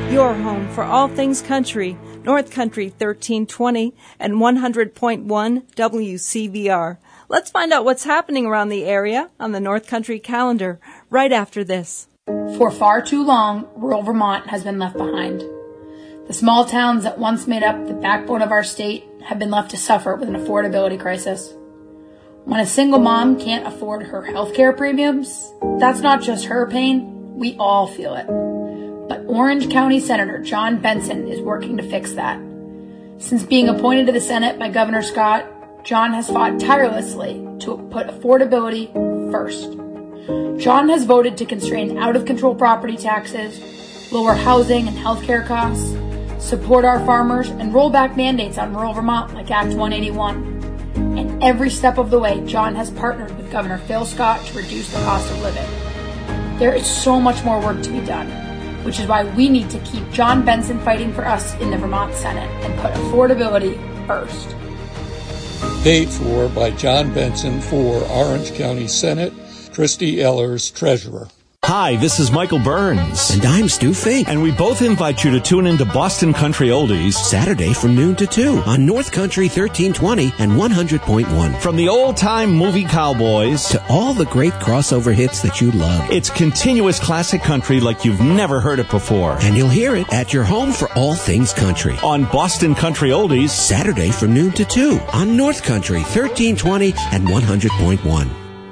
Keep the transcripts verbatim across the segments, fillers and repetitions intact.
Your home for all things country, North Country thirteen twenty and one hundred point one W C V R. Let's find out what's happening around the area on the North Country calendar right after this. For far too long, rural Vermont has been left behind. The small towns that once made up the backbone of our state have been left to suffer with an affordability crisis. When a single mom can't afford her healthcare premiums, that's not just her pain, we all feel it. But Orange County Senator John Benson is working to fix that. Since being appointed to the Senate by Governor Scott, John has fought tirelessly to put affordability first. John has voted to constrain out-of-control property taxes, lower housing and healthcare costs, support our farmers, and roll back mandates on rural Vermont like Act one eighty-one. And every step of the way, John has partnered with Governor Phil Scott to reduce the cost of living. There is so much more work to be done, which is why we need to keep John Benson fighting for us in the Vermont Senate and put affordability first. Paid for by John Benson for Orange County Senate, Christy Ellers, Treasurer. Hi, this is Michael Burns. And I'm Stu Fink. And we both invite you to tune into Boston Country Oldies Saturday from noon to two on North Country thirteen twenty and one hundred point one. From the old-time movie cowboys to all the great crossover hits that you love. It's continuous classic country like you've never heard it before. And you'll hear it at your home for all things country. On Boston Country Oldies Saturday from noon to two on North Country thirteen twenty and one hundred point one.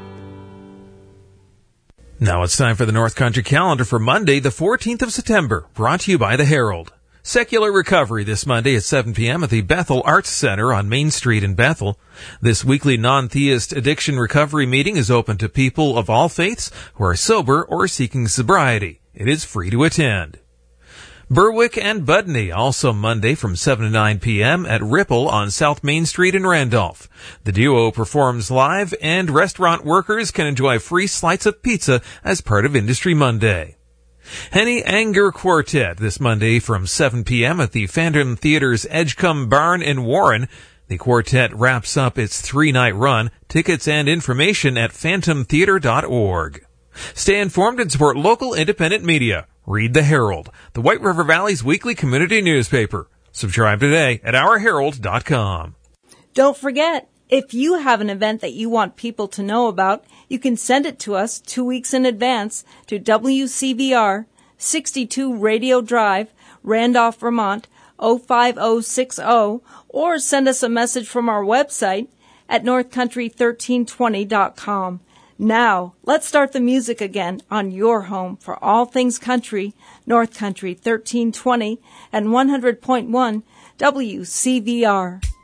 Now it's time for the North Country calendar for Monday, the fourteenth of September, brought to you by the Herald. Secular Recovery this Monday at seven p.m. at the Bethel Arts Center on Main Street in Bethel. This weekly non-theist addiction recovery meeting is open to people of all faiths who are sober or seeking sobriety. It is free to attend. Berwick and Budney, also Monday from seven to nine p.m. at Ripple on South Main Street in Randolph. The duo performs live, and restaurant workers can enjoy free slices of pizza as part of Industry Monday. Henny Anger Quartet this Monday from seven p.m. at the Phantom Theater's Edgecombe Barn in Warren. The quartet wraps up its three-night run. Tickets and information at phantom theater dot org. Stay informed and support local independent media. Read the Herald, the White River Valley's weekly community newspaper. Subscribe today at our herald dot com. Don't forget, if you have an event that you want people to know about, you can send it to us two weeks in advance to W C V R, sixty-two Radio Drive, Randolph, Vermont, oh five oh six oh, or send us a message from our website at north country thirteen twenty dot com. Now, let's start the music again on your home for all things country, North Country thirteen twenty and one hundred point one W C V R.